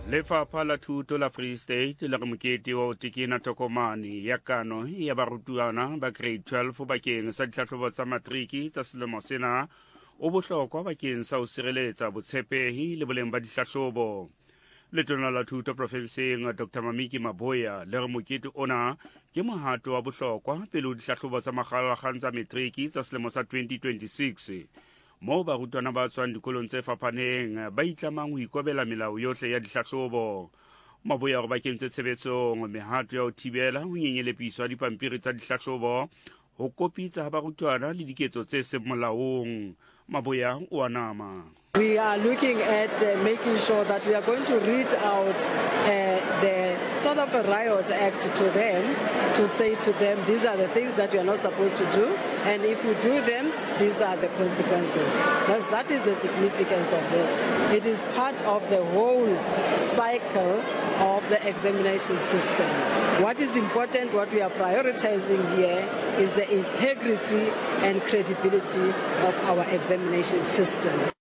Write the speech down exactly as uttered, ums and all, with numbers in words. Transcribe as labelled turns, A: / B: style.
A: Lefapha la Thuto la Free State le re mokete wa o tekena tokomane ya kano ya barutwana ba grade twelve bakeng sa ditlhahlobo tsa matriki tsa selemo sena o bohlokwa bakeng sa ho sireletsa botshepehi le boleng ba ditlhahlobo. Letona la Thuto Profenseng Doctor Mamiki Maboya le re mokete ona ke mohato wa bohlokwa pele ho ditlhahlobo tsa makgalakgang tsa matriki tsa selemo sa twenty twenty-six. Mo barutwana ba tswang dikolong tse fapaneng ba itlamang ho ikobela melao yohle ya ditlhahlobo. Maboya hore ba kentse tshebetsong mehato ya ho thibela ho nyenyelepiswa dipampiri tsa ditlhahlobo ho kopitsa barutwana le diketso tse seng molaong. Maboya o a nama.
B: We are looking at uh, making sure that we are going to read out uh, the sort of a riot act to them, to say to them, these are the things that you are not supposed to do, and if you do them, these are the consequences. That's, that is the significance of this. It is part of the whole cycle of the examination system. What is important, what we are prioritizing here, is the integrity and credibility of our examination system.